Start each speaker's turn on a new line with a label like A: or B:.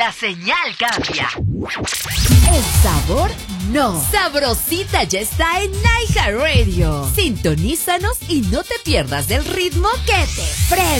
A: la señal cambia.
B: El sabor no. Sabrosita ya está en iHeartRadio. Sintonízanos y no te pierdas del ritmo que te premia.